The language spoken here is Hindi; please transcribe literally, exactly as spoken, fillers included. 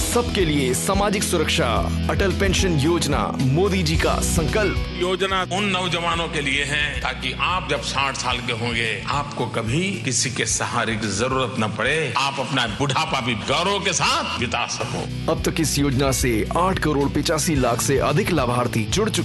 सबके लिए सामाजिक सुरक्षा। अटल पेंशन योजना, मोदी जी का संकल्प। योजना उन नौजवानों के लिए है ताकि आप जब साठ साल के होंगे आपको कभी किसी के सहारे की जरूरत न पड़े, आप अपना बुढ़ापा भी गौरव के साथ बिता सको। अब तक इस योजना से आठ करोड़ पिचासी लाख से अधिक लाभार्थी जुड़ चुके